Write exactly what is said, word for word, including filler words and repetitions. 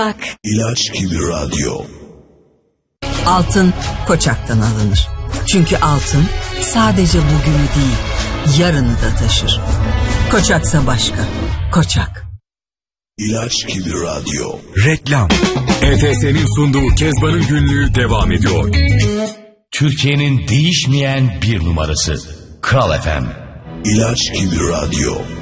Bak. İlaç gibi radyo. Altın Koçak'tan alınır. Çünkü altın sadece bugünü değil, yarını da taşır. Koçaksa başka. Koçak. İlaç gibi radyo. Reklam. E T S'nin sunduğu Kezban'ın günlüğü devam ediyor. Türkiye'nin değişmeyen bir numarası Kral F M. İlaç gibi radyo.